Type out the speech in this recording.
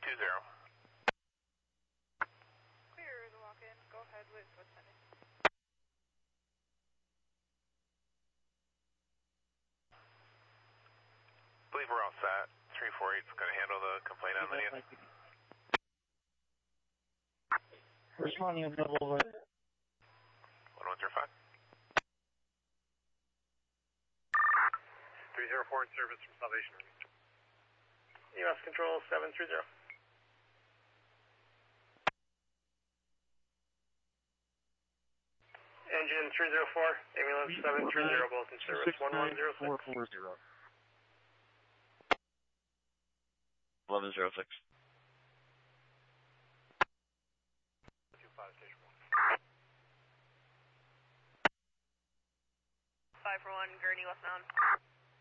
Clear the walk-in. Go ahead with what's pending. Believe we're all set. 348 is going to handle the complaint on the news. Responding available. 1105. 304 in service from Salvation Army. U.S. Control 730. Engine 304, ambulance 730, both in service 1106. 1106. 25 station 541, Gurney, westbound.